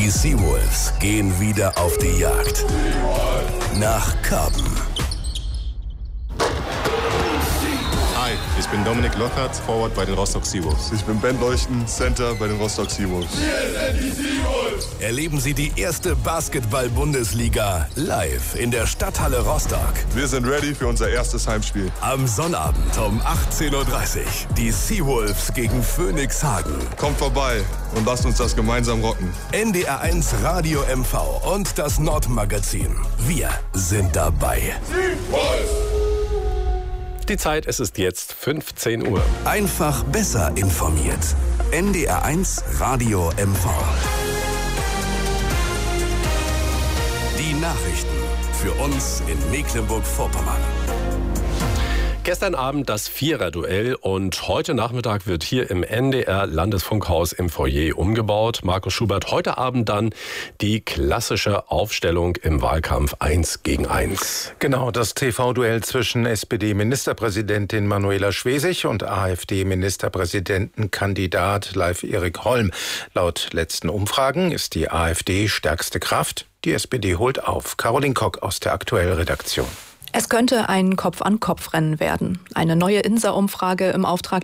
Die Seawolves gehen wieder auf die Jagd. Nach Karben. Hi, ich bin Dominik Lockhart, Forward bei den Rostock Seawolves. Ich bin Ben Leuchten, Center bei den Rostock Seawolves. Wir sind die Seawolves. Erleben Sie die erste Basketball-Bundesliga live in der Stadthalle Rostock. Wir sind ready für unser erstes Heimspiel. Am Sonnabend um 18:30 Uhr. Die Seawolves gegen Phoenix Hagen. Kommt vorbei und lasst uns das gemeinsam rocken. NDR1 Radio MV und das Nordmagazin. Wir sind dabei. Seawolves! Die Zeit, es ist jetzt 15 Uhr. Einfach besser informiert. NDR1 Radio MV. Die Nachrichten für uns in Mecklenburg-Vorpommern. Gestern Abend das Viererduell und heute Nachmittag wird hier im NDR-Landesfunkhaus im Foyer umgebaut. Markus Schubert, heute Abend dann die klassische Aufstellung im Wahlkampf 1 gegen 1. Genau, das TV-Duell zwischen SPD-Ministerpräsidentin Manuela Schwesig und AfD-Ministerpräsidentenkandidat Leif Erik Holm. Laut letzten Umfragen ist die AfD stärkste Kraft. Die SPD holt auf. Caroline Kock aus der Aktuell-Redaktion. Es könnte ein Kopf-an-Kopf-Rennen werden. Eine neue INSA-Umfrage im Auftrag